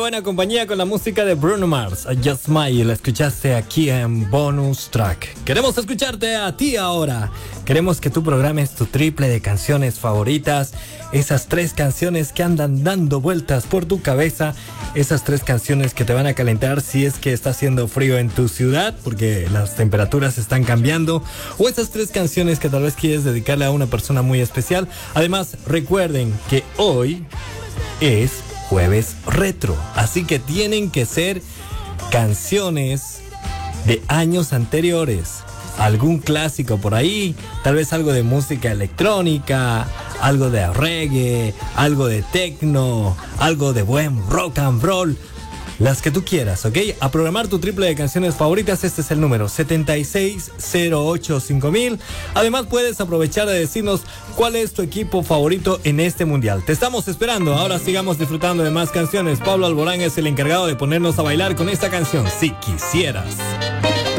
buena compañía con la música de Bruno Mars, Just Smile. La escuchaste aquí en Bonus Track. Queremos escucharte a ti ahora. Queremos que tú programes tu triple de canciones favoritas. Esas 3 canciones que andan dando vueltas por tu cabeza. Esas 3 canciones que te van a calentar si es que está haciendo frío en tu ciudad, porque las temperaturas están cambiando. O esas 3 canciones que tal vez quieres dedicarle a una persona muy especial. Además, recuerden que hoy es Jueves Retro, así que tienen que ser canciones de años anteriores, algún clásico por ahí, tal vez algo de música electrónica, algo de reggae, algo de techno, algo de buen rock and roll, las que tú quieras, ¿ok? A programar tu triple de canciones favoritas. Este es el número 76085000. Además puedes aprovechar de decirnos cuál es tu equipo favorito en este mundial. Te estamos esperando. Ahora sigamos disfrutando de más canciones. Pablo Alborán es el encargado de ponernos a bailar con esta canción, Si Quisieras.